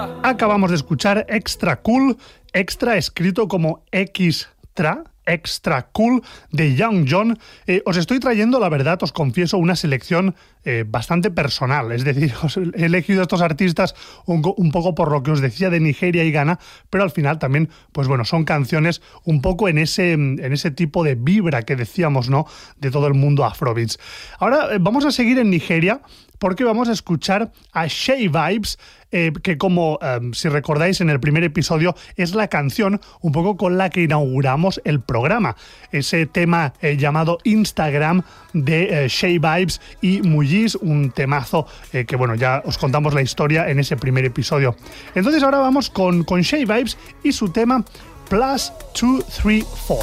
Acabamos de escuchar Extra Cool, extra escrito como Extra Cool, de Young John. Os estoy trayendo, la verdad, os confieso, una selección bastante personal. Es decir, he elegido a estos artistas un poco por lo que os decía de Nigeria y Ghana, pero al final también, pues bueno, son canciones un poco en ese tipo de vibra que decíamos, ¿no?, de todo el mundo afrobeats. Ahora vamos a seguir en Nigeria, porque vamos a escuchar a Shay Vibes, que como si recordáis en el primer episodio es la canción un poco con la que inauguramos el programa. Ese tema llamado Instagram de Shay Vibes y Mujiz, un temazo que bueno, ya os contamos la historia en ese primer episodio. Entonces ahora vamos con Shay Vibes y su tema +234.